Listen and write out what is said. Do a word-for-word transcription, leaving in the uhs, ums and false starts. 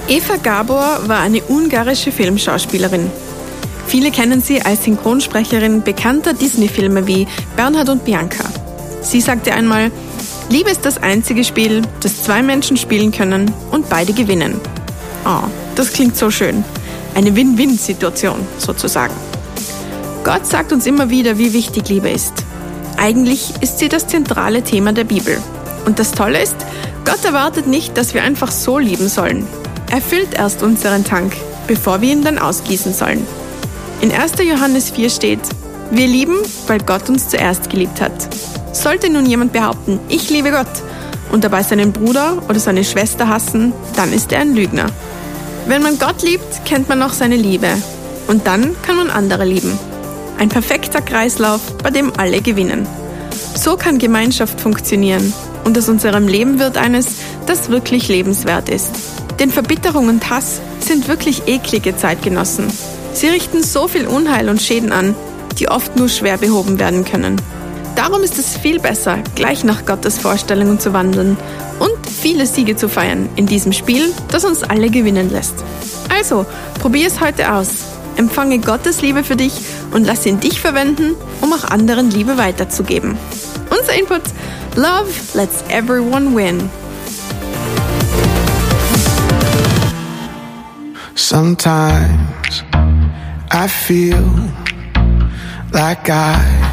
Eva Gabor war eine ungarische Filmschauspielerin. Viele kennen sie als Synchronsprecherin bekannter Disney-Filme wie Bernhard und Bianca. Sie sagte einmal: Liebe ist das einzige Spiel, das zwei Menschen spielen können und beide gewinnen. Oh, das klingt so schön. Eine Win-Win-Situation sozusagen. Gott sagt uns immer wieder, wie wichtig Liebe ist. Eigentlich ist sie das zentrale Thema der Bibel. Und das Tolle ist, Gott erwartet nicht, dass wir einfach so lieben sollen. Er füllt erst unseren Tank, bevor wir ihn dann ausgießen sollen. In erster Johannes vier steht: Wir lieben, weil Gott uns zuerst geliebt hat. Sollte nun jemand behaupten, ich liebe Gott, und dabei seinen Bruder oder seine Schwester hassen, dann ist er ein Lügner. Wenn man Gott liebt, kennt man auch seine Liebe. Und dann kann man andere lieben. Ein perfekter Kreislauf, bei dem alle gewinnen. So kann Gemeinschaft funktionieren. Und aus unserem Leben wird eines, das wirklich lebenswert ist. Denn Verbitterung und Hass sind wirklich eklige Zeitgenossen. Sie richten so viel Unheil und Schäden an, die oft nur schwer behoben werden können. Darum ist es viel besser, gleich nach Gottes Vorstellungen zu wandeln und viele Siege zu feiern in diesem Spiel, das uns alle gewinnen lässt. Also, probier es heute aus. Empfange Gottes Liebe für dich und lass ihn dich verwenden, um auch anderen Liebe weiterzugeben. Unser Input: Love lets everyone win. Sometimes I feel like I